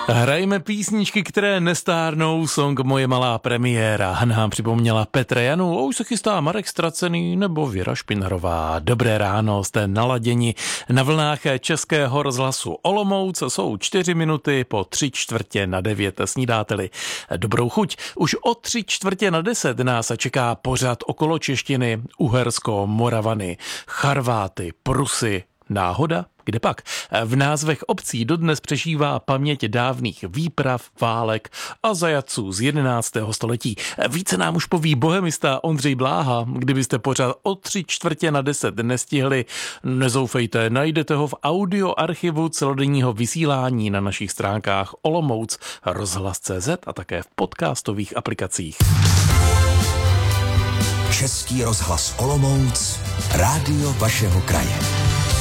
Hrajeme písničky, které nestárnou, song Moje malá premiéra. Nám připomněla Petra Janu, už se chystá Marek Stracený nebo Věra Špinarová. Dobré ráno, jste naladěni na vlnách Českého rozhlasu Olomouc. Jsou 4 minuty po 8:45 snídáteli. Dobrou chuť. Už o 9:45 nás čeká pořad okolo češtiny, Uhersko, Moravany, Charváty, Prusy. Náhoda? Kde pak? V názvech obcí dodnes přežívá paměť dávných výprav, válek a zajatců z 11. století. Více nám už poví bohemista Ondřej Bláha. Kdybyste pořád o 9:45 nestihli, nezoufejte, najdete ho v audioarchivu celodenního vysílání na našich stránkách Olomouc, rozhlas.cz a také v podcastových aplikacích. Český rozhlas Olomouc, rádio vašeho kraje.